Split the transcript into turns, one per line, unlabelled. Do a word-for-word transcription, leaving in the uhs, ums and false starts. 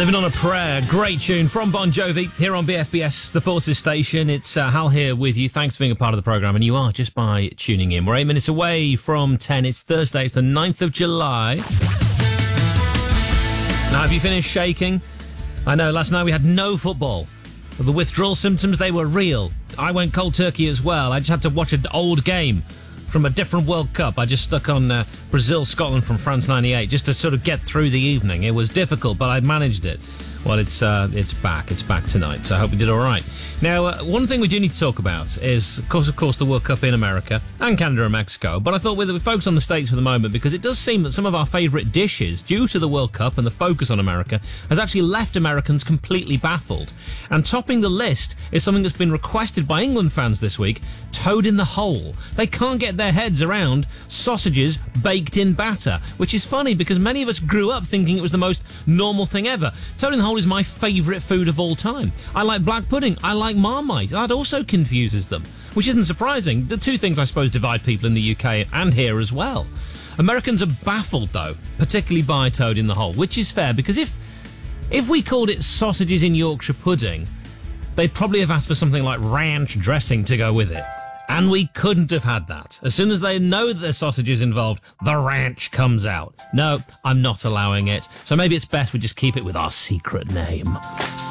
Living on a Prayer, great tune from Bon Jovi here on B F B S, the Forces station. It's uh, Hal here with you. Thanks for being a part of the programme, and you are just by tuning in. We're eight minutes away from ten. It's Thursday, it's the ninth of July. Now, have you finished shaking? I know, last night we had no football. The withdrawal symptoms, they were real. I went cold turkey as well. I just had to watch an old game from a different World Cup. I just stuck on uh, Brazil-Scotland from France ninety-eight just to sort of get through the evening. It was difficult, but I managed it. Well, it's uh, it's back. It's back tonight, so I hope we did all right. Now, uh, one thing we do need to talk about is, of course, of course, the World Cup in America and Canada and Mexico. But I thought we'd focus on the States for the moment because it does seem that some of our favourite dishes, due to the World Cup and the focus on America, has actually left Americans completely baffled. And topping the list is something that's been requested by England fans this week, toad in the hole. They can't get their heads around sausages baked in batter, which is funny because many of us grew up thinking it was the most normal thing ever. Toad in the hole is my favourite food of all time. I like black pudding. I like Marmite. That also confuses them, which isn't surprising. The two things, I suppose, divide people in the U K and here as well. Americans are baffled, though, particularly by toad in the hole, which is fair, because if if we called it sausages in Yorkshire pudding, they'd probably have asked for something like ranch dressing to go with it. And we couldn't have had that. As soon as they know that there's sausages involved, the ranch comes out. No, I'm not allowing it. So maybe it's best we just keep it with our secret name.